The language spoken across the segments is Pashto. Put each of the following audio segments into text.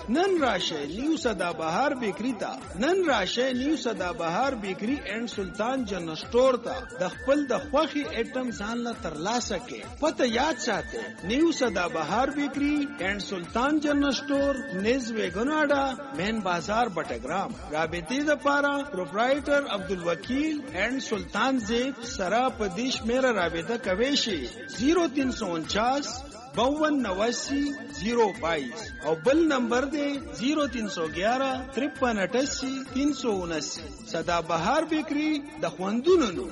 نن راشه نیو سدابهار بیکری تا، نن راشه نیو سدابهار بیکری اینڈ سلطان جنرل سٹور تا د خپل د خوخي ایټم ځان لا ترلاسه کې. پته یاد ساته نیو سدابهار بیکری اینڈ سلطان جنرل سٹور نیز ویګناډا مین بازار بټګرام. رابطې د پاره پروپرایټر عبدالوکیل اینڈ سلطان زیب سرا پدیش میرا رابطہ کوي شي 0349 529022 او بل نمبر دی 0311 5388 379. سدابهار بیکری د خوندونو نو.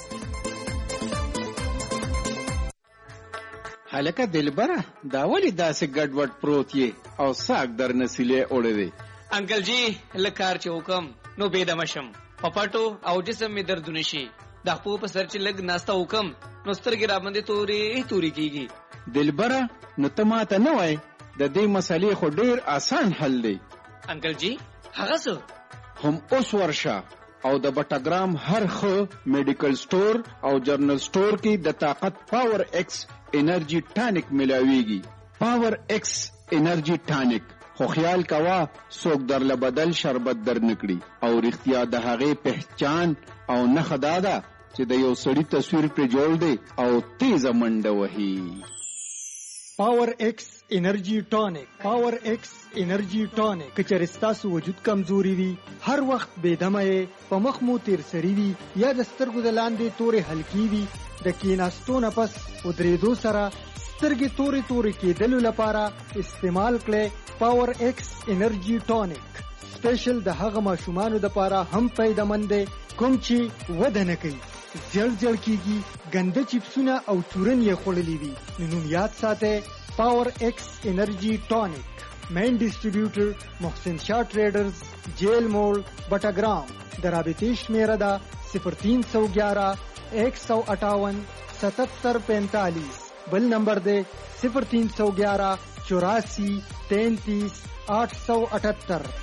هلکه دلبره دا ولی داسې ګډوډ پروت یې او ساک در نسیلې اوړې دی؟ انکل جی لکار چې حکم نو بيدمشم پپټو او جسم می دردونه شي د خپل په سر چې لګ ناستا حکم نو سترګې را باندې توري کیږي. دلبره نو ته ماته نه وای د دې مسلې خو ډیر آسان حل دی. انکل جی هغه څه هم اوس ورشه او د بټګرام هر خو میډیکل سٹور او جرنل سٹور کې د طاقت پاور ایکس انرژي ټانک ملاويږي. پاور ایکس انرژي ټانک خو خیال کوا څوک در لبدل شربت در نکړي او رښتیا د هغه پہچان او نه خدادا چې د یو سړي تصویر پر جوړ دی او تیز منډه وهي. پاور ایکس انرژي ټانک. پاور ایکس انرژي ټانک کچر ستاسو وجود کمزوري وي، هر وخت بېدمه په مخ مو تیر سری وي یا د سترګو د لاندې تورې هلکی وي، د کیناستو نه پس ودرېدو سره سترګې تورې کېدلو لپاره استعمال کړئ پاور ایکس انرژي ټانک. سپیشل د هغه ماشومانو لپاره هم فایدمند دی کوم چې وده نه کوي، زړ کیږي، ګنده چپسونه او چورن یې خوړلې وي. نو یاد ساته پاور ایکس انرژي ټانک. مین ډیسټریبیوټر محسن شاه ټریډرز، جیل موړ، بټګرام. د رابطې شمیره ده 0311 158 7745. بل نمبر دے 0311 84 33 878.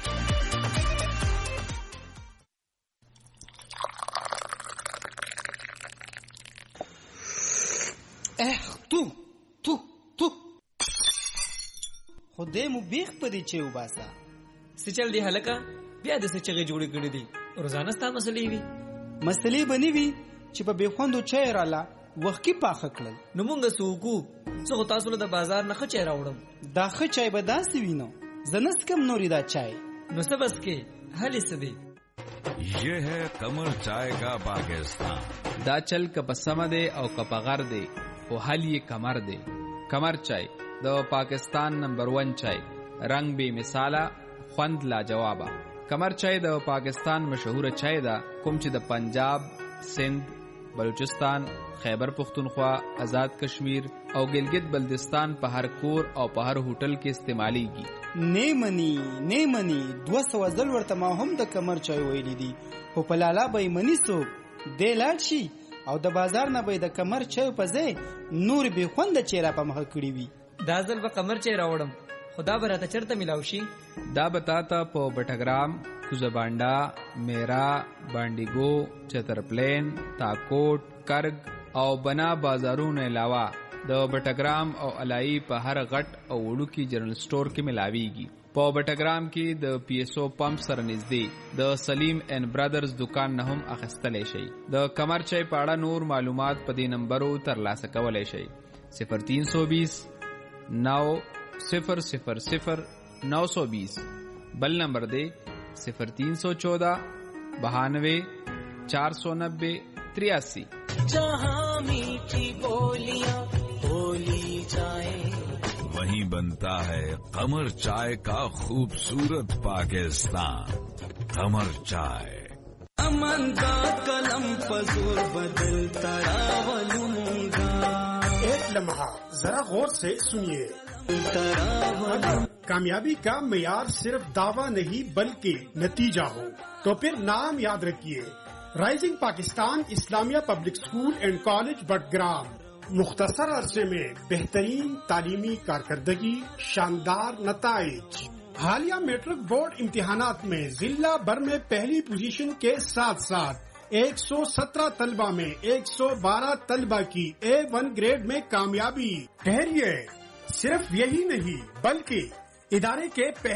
تو خدای مو بیخ پدې چې وباسا څه چل دی هلکا بیا د څه چغې جوړې کړې دي. روزانه ستا مسلې وي بنې وي چې په بېخوندو چای رااله وخت کې پاخه کړل. نو مونږ سوکو څه تاسو له بازار نه ښه چای راوړم. دا ښه چای به داسې وینو زنست کم نوري دا چای نو څه بس کې حل څه دی. یہ ہے قمر چائے کا پاکستان. دا چل کپ سمدے او کپ غر دے او حل یہ کمر دے. کمر چائے دا پاکستان نمبر 1 چائے، رنگ بے مثالا، خوند لا جوابا. کمر چائے دا پاکستان مشہور چائے دا کوم چې د پنجاب، سندھ، بلوچستان، خیبر پختونخوا، آزاد کشمیر او گلگت بلدستان په هر کور او په هر هوټل کې استعمالیږي. نه منی 200 ځل ورته ما هم د کمر چای ویلې دي خو په لالا به منی سو د لاړ شي او د بازار نه به د کمر چای په ځای نور به خوند چیرې په مخ کړی وي. دا ځل به کمر چای راوړم خدا به راته چرته ملاو شي. دا بتاتا په بټګرام، کوزبانډا، میرا، بانډیګو، چترپلین، تاکوټ، کرگ او بنا بازارونو علاوه د بټګرام او علای په هر غټ او وړوکی جنرل سٹور کې ملاویږي. په بټګرام کې د پی ایس او پمپ سره نږدې د سلیم اینڈ برادرز دکان نه هم اخیستلی شي. د کمر چای په اړه نور معلومات په دې نمبرو ترلاسه کولی شئ. 0320 9000 920. بل نمبر دے 0314 92 490 83. جہاں میٹھی بولیاں بولی جائیں وہیں بنتا ہے قمر چائے کا خوبصورت پاکستان. قمر چائے. امن کا قلم پزور بدلتا راولوں گا. ایک لمحہ ذرا غور سے سنیے. کامیابی کا معیار صرف دعویٰ نہیں بلکہ نتیجہ ہو تو پھر نام یاد رکھیے رائزنگ پاکستان اسلامیہ پبلک اسکول اینڈ کالج بٹگرام. مختصر عرصے میں بہترین تعلیمی کارکردگی، شاندار نتائج. حالیہ میٹرک بورڈ امتحانات میں ضلع بھر میں پہلی پوزیشن کے ساتھ ساتھ 117 طلبہ میں 112 طلبہ کی A1 گریڈ میں کامیابی. ٹھہریے، صرف یہی نہیں بلکہ ادارے کے